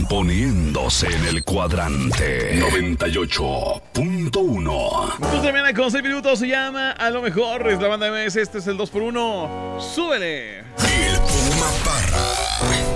poniéndose en el cuadrante 98.1. Tú también con 6 minutos se llama A lo mejor. Es la banda MS. Este es el 2x1. ¡Súbele! El Puma Parra.